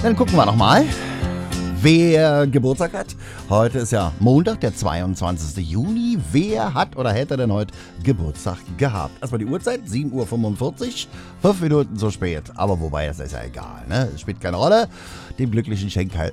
Dann gucken wir nochmal, wer Geburtstag hat. Heute ist ja Montag, der 22. Juni. Wer hat oder hätte denn heute Geburtstag gehabt? Erstmal die Uhrzeit, 7:45 Uhr, 5 Minuten zu spät. Aber wobei, das ist ja egal, ne? Das spielt keine Rolle. Dem Glücklichen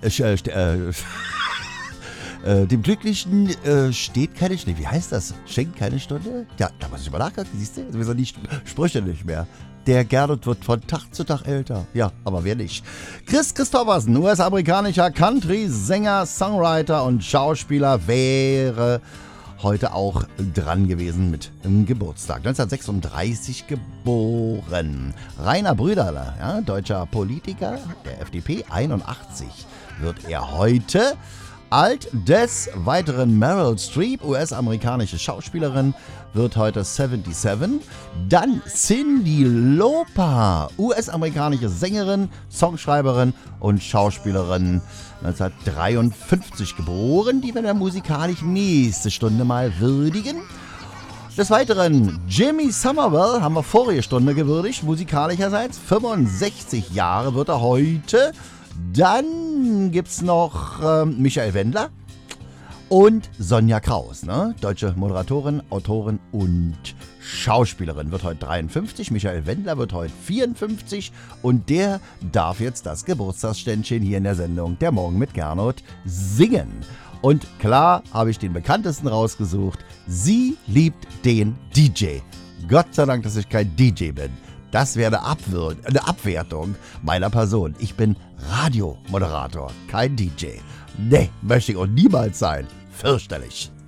dem Glücklichen steht keine Stunde. Wie heißt das? Schenkt keine Stunde? Ja, da muss ich mal nachgucken, siehst du? Das sind die Sprüche nicht mehr. Der Gernot wird von Tag zu Tag älter. Ja, aber wer nicht? Kris Kristofferson, US-amerikanischer Country-Sänger, Songwriter und Schauspieler, wäre heute auch dran gewesen mit einem Geburtstag. 1936 geboren. Rainer Brüderle, ja, deutscher Politiker der FDP, 81 wird er heute. Alt. Des Weiteren Meryl Streep, US-amerikanische Schauspielerin, wird heute 77. Dann Cyndi Lauper, US-amerikanische Sängerin, Songschreiberin und Schauspielerin, 1953 geboren. Die werden wir musikalisch nächste Stunde mal würdigen. Des Weiteren Jimmy Somerville haben wir vorige Stunde gewürdigt, musikalischerseits. 65 Jahre wird er heute. Dann gibt's noch Michael Wendler und Sonja Kraus, ne? Deutsche Moderatorin, Autorin und Schauspielerin, wird heute 53. Michael Wendler wird heute 54 und der darf jetzt das Geburtstagsständchen hier in der Sendung Der Morgen mit Gernot singen. Und klar habe ich den bekanntesten rausgesucht. Sie liebt den DJ. Gott sei Dank, dass ich kein DJ bin. Das wäre eine Abwertung meiner Person. Ich bin Radiomoderator, kein DJ. Nee, möchte ich auch niemals sein. Fürchterlich.